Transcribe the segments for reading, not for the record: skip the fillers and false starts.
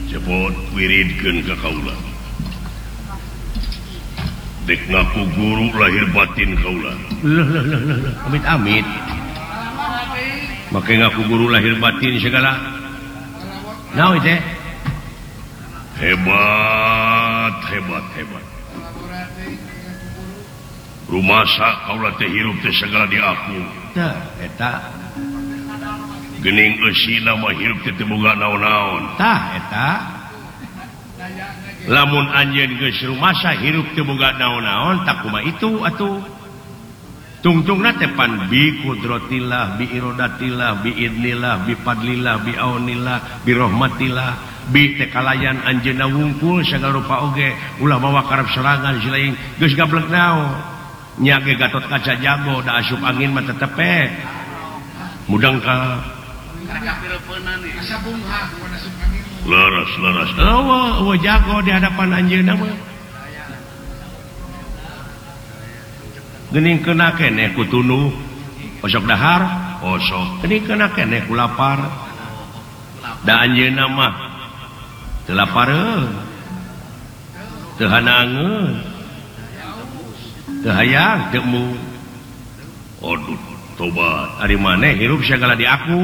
cepot wiridkeun ka kaula dek ngaku guru lahir batin kaula amit make ngaku guru lahir batin segala naon teh hebat rumasa kaula teh hirup teh segala di aku teh eta geuning eusina mah hirup teh teu boga naon-naon tah eta lamun anjeun geus rumasa hirup teu boga naon-naon tak kumaha itu atuh tungtungna teh pan bi qudratillah bi iradatillah bi idnillah bi fadlillah bi aunillah bi rahmatillah bi teh kalayan anjeunna wungkul sagala rupa oge ulah mawa karep serangan silaing geus gablek naon nya ge Gatot Kaca jago da asup angin mah tetep mudang ka leres eueuh jago di hadapan anjeunna mah geuning keuna keneh ku tunu osok dahar osok geuning keuna keneh ku lapar da anjeunna mah teu lapareun teu hanaangeun teu hayang teu mu aduh tobat ari maneh hirup sagala di aku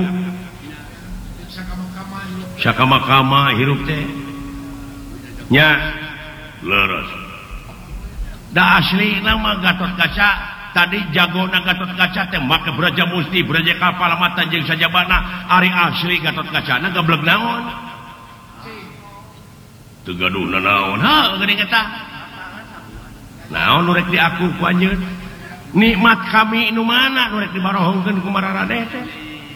sakama-kama hirup teh nya leres da asli nama Gatot Kaca tadi jagona Gatot Kaca teh make Braja Musti Braja Kapal Mata jeung sajabana ari asli Gatot Kaca na gablek naon teu gaduh naon ha geuning eta naon nu rek di aku ku anjeun nikmat kami nu mana nu rek dibarohongkeun ku Mararade teh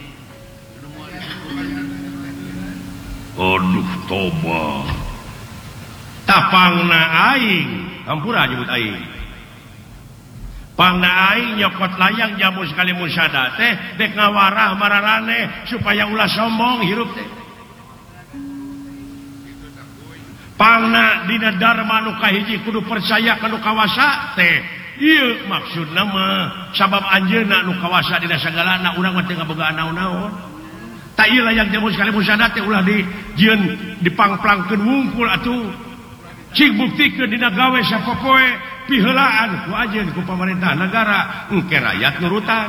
aduh tobat tapangna aing ampura nyebut aing pangna aing nyokot layang jamu sekali musada teh dek ngawarah Mararane supaya ulah sombong hirup teh pangna dina dharma nu kahiji kudu percaya ka nu kawasa teh ieu maksudna mah sabab anjeunna nu kawasa dina sagalana urang mah teu ngabogaan naon-naon ta ieu layang jamu sekali musada teh ulah dijieun dipangplangkeun wungkul atuh cing buktikeun dina gawe sapopoe piheulaan ku ajeun ku pamarentah negara engke rakyat nurutan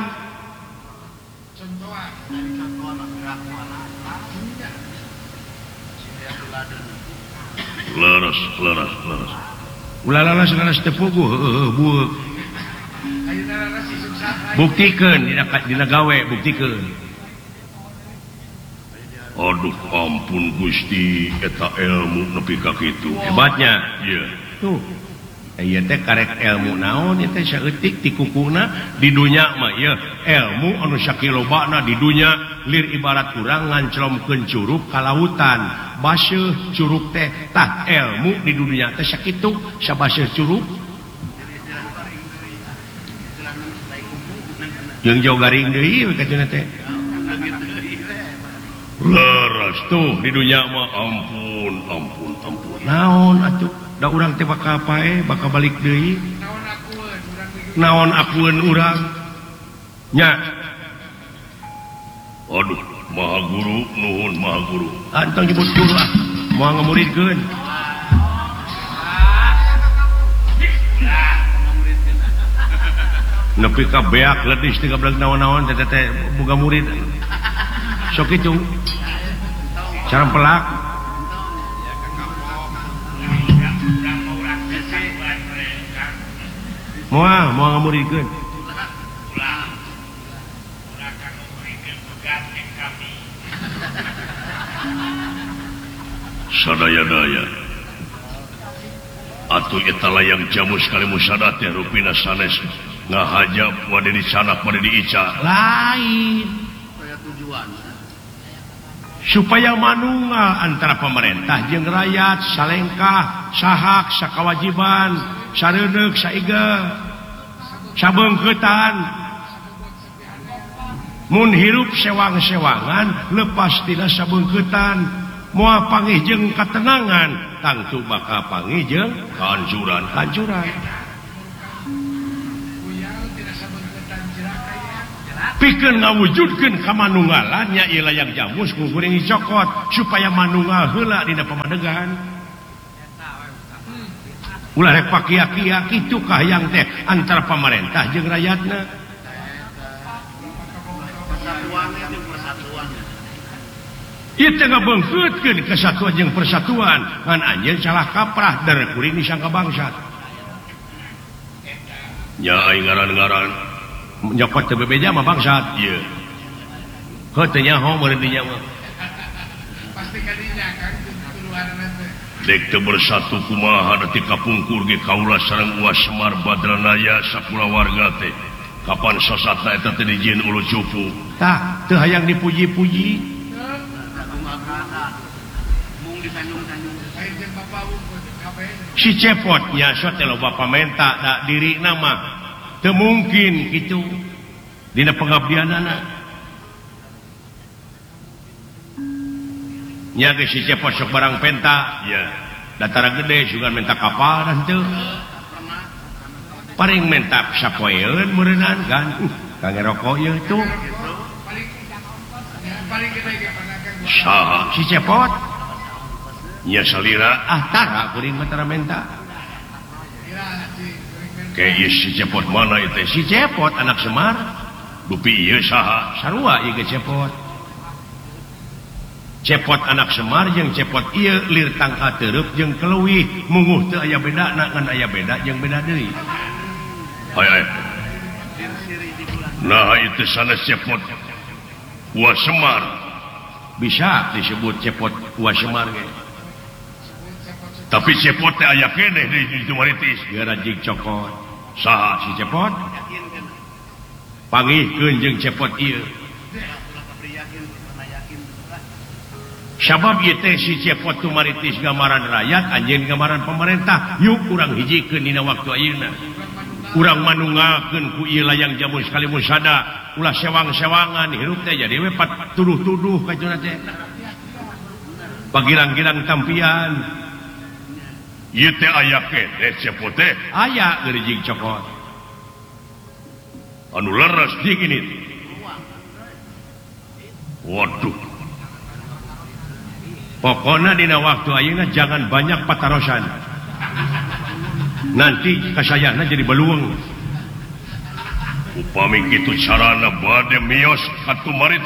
leres ulah segala tepugu bueuk buktikeun dina gawe buktikeun aduh ampun Gusti eta ilmu nepi ka kitu hebatnya ieu tuh ieu teh karek ilmu naon ieu teh saeutik ti kukuna di dunya mah ieu ilmu anu sakilobana di dunya lir ibarat urang nganclomkeun curug ka lautan baseuh curug teh tah ilmu di dunia teh sakitu sabaseuh curug jeung jauh garing deui we katuna teh leres tuh di dunya mah ampun naon atuh da urang teh bakal pae bakal balik deui naon akueun urang nya aduh maha guru nuhun maha guru antang nyebut guru ah moal ngamuridkeun nepi ka beak leutis teu gablek naon-naon teh boga murid sok kitu cara pelak moal ngamuridkeun sadaya-daya atuh eta layang jamu sekali musada teh rupina sanes ngahajab wade di sanak wade di ica lain supaya manunggal antara pemerintah jeung rakyat salengkah sahak sakawajiban sareundeuk saiga sabeungkeutan mun hirup sewang-sewangan lepas tina sabeungkeutan moal panggih jeung katenangan tangtu bakal panggih jeung kanjuran pikeun ngawujudkeun ka manunggalan nya ieu layang jamus kuring dicokot supaya manunggal heula dina pamadegan. Ulah rek pakia-kia kitu kahayang teh antara pamarentah jeung rakyatna. Ieu teh ngabeungkeutkeun kesatuan jeung persatuan ngan anjeun salah kaprah dari kuring disangka bangsat. Nya aing ngaran-ngaran Nyokot teu bebeja mah bangsat. ieu. Heuh teu nyaho meureun dinya mah. Pasti kadinya kan tuluanan teh. Dek teu bersatu kumaha da ti kapungkur ge kaula sareng Uas Semar Badranaya sakulawarga teh. Kapan sasatna eta teh dijieun ulu cupu. Tah teu hayang dipuji-puji. Aing jeung Bapak Wungkul kabeh. Si cepot nya so teh loba pamenta da dirina mah teu mungkin kitu dina pengabdianana. Nya ge si cepot sok barang penta Ya. datara gede juga minta kapal dan teu paling minta sapoeun meureunan kan kangge rokok ieu tuh Paling gede ge panakan gua. Saha? si cepot Nya salira tara kuring mah tara minta Ira si ke ieu si cepot mana ieu teh? si cepot anak Semar Dupi ieu saha? sarua ieu ge cepot cepot anak Semar jeung cepot ieu lir tangka teureuk jeung keleuwih munguh teu aya bedana ngan aya beda jeung beda deui. Hai. Nah itu sanes cepot Uas Semar. Bisa disebut cepot Uas Semar ge. Tapi cepot teh aya keneh di Tumaritis. Geura jig cokot. Saha? Si cepot pangihkeun jeung cepot ieu. Sabab ieu teh si cepot Tumaritis gambaran rakyat, anjeun gambaran pemerintah. Yuk urang hijikeun dina waktu ayeuna. Urang manunggakeun ku ieu layang jamus kali musada, ulah sewang-sewangan hirup teh jadi we tuduh-tuduh kacuna teh. Pagirang-girang tampian. Ieu teh aya keneh cepot teh. Aya geura jig cokot. Anu leres dingin itu. Waduh. Pokoknya dina waktu ayeuna jangan banyak patarosan. Nanti kasayana jadi beluang. Upami kitu carana bade mios ka Tumaritis